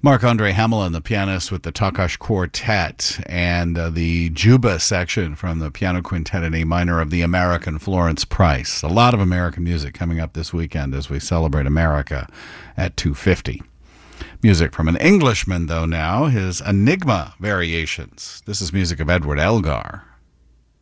Marc-Andre Hamelin, the pianist with the Takash Quartet, and the Juba section from the Piano Quintet in A minor of the American Florence Price. A lot of American music coming up this weekend as we celebrate America at 2:50. Music from an Englishman, though, now, his Enigma Variations. This is music of Edward Elgar.